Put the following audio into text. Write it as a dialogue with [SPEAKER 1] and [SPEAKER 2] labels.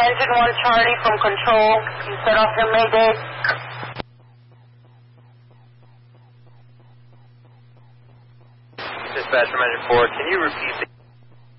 [SPEAKER 1] Engine 1 Charlie from control. You set off your mayday.
[SPEAKER 2] Dispatch from Engine 4, can you repeat the